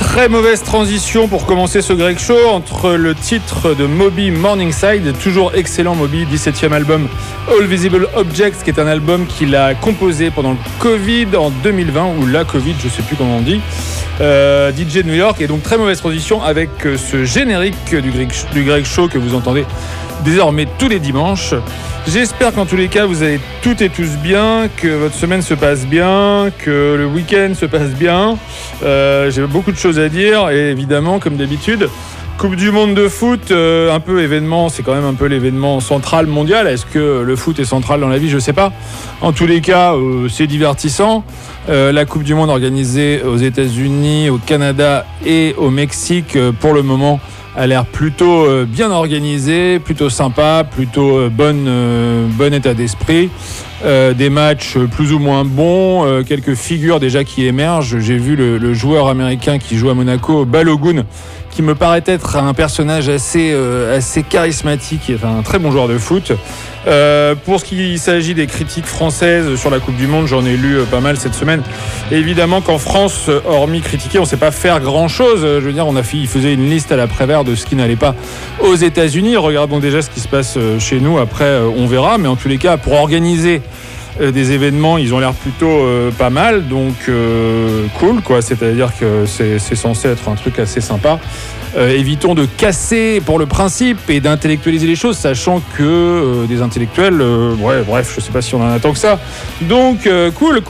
Très mauvaise transition pour commencer ce Greg Show entre le titre de Moby Morningside, toujours excellent Moby, 17e album All Visible Objects, qui est un album qu'il a composé pendant le Covid en 2020, ou la Covid, je sais plus comment on dit, DJ de New York. Et donc très mauvaise transition avec ce générique du Greg Show que vous entendez désormais tous les dimanches. J'espère qu'en tous les cas vous allez toutes et tous bien, que votre semaine se passe bien, que le week-end se passe bien. J'ai beaucoup de choses à dire et évidemment, comme d'habitude, Coupe du Monde de foot, un peu événement, c'est quand même un peu l'événement central mondial. Est-ce que le foot est central dans la vie ? Je sais pas. En tous les cas, c'est divertissant. La Coupe du Monde organisée aux États-Unis, au Canada et au Mexique, pour le moment, a l'air plutôt bien organisé, plutôt sympa, plutôt bon état d'esprit. Des matchs plus ou moins bons, quelques figures déjà qui émergent. J'ai vu le joueur américain qui joue à Monaco, Balogun, qui me paraît être un personnage assez charismatique, enfin un très bon joueur de foot. Pour ce qui s'agit des critiques françaises sur la Coupe du Monde, j'en ai lu pas mal cette semaine. Et évidemment qu'en France, hormis critiquer, on ne sait pas faire grand-chose. Je veux dire, il faisait une liste à la Prévert de ce qui n'allait pas aux États-Unis. Regardons déjà ce qui se passe chez nous. Après, on verra. Mais en tous les cas, pour organiser des événements, ils ont l'air plutôt pas mal, donc cool quoi, c'est-à-dire que c'est censé être un truc assez sympa. Évitons de casser pour le principe et d'intellectualiser les choses, sachant que des intellectuels, bref, je sais pas si on en attend que ça. Donc cool.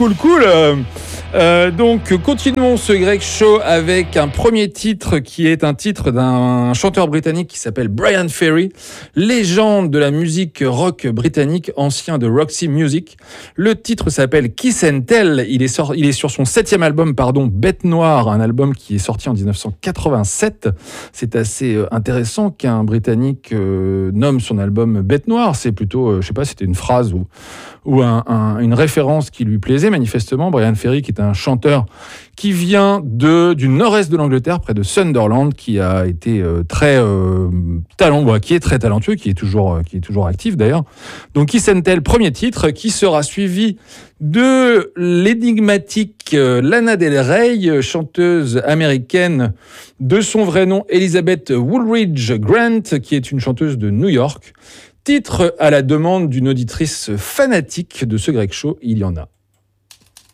Donc continuons ce Greg Show avec un premier titre qui est un titre d'un chanteur britannique qui s'appelle Bryan Ferry, légende de la musique rock britannique, ancien de Roxy Music. Le titre s'appelle Kiss and Tell. Il est sur son 7e album, Bête Noire, un album qui est sorti en 1987. C'est assez intéressant qu'un Britannique nomme son album Bête Noire. C'est plutôt, je sais pas, c'était une phrase ou une référence qui lui plaisait manifestement. Bryan Ferry, qui est un chanteur qui vient du nord-est de l'Angleterre, près de Sunderland, qui a été qui est très talentueux, qui est toujours actif d'ailleurs. Donc Kiss and Tell, premier titre, qui sera suivi de l'énigmatique Lana Del Rey, chanteuse américaine de son vrai nom Elizabeth Woolridge Grant, qui est une chanteuse de New York. Titre à la demande d'une auditrice fanatique de ce Greg Show, il y en a.